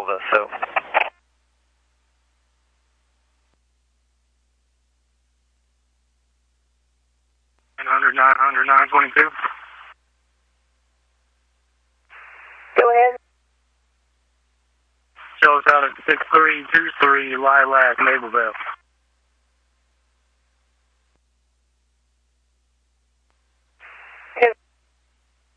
of us, so. 922. Go ahead. Show us out at 6323 Lilac, Mableville.